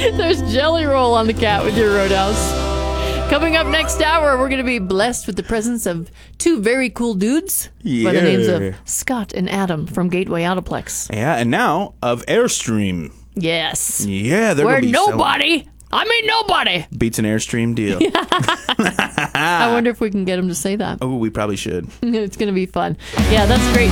There's Jelly Roll on the Cat with your Roadhouse. Coming up next hour, we're going to be blessed with the presence of two very cool dudes by the names of Scott and Adam from Gateway Autoplex. Yeah, and now of Airstream. Yes. Yeah, they're Where going to be nobody, I mean nobody, beats an Airstream deal. I wonder if we can get them to say that. Oh, we probably should. It's going to be fun. Yeah, that's great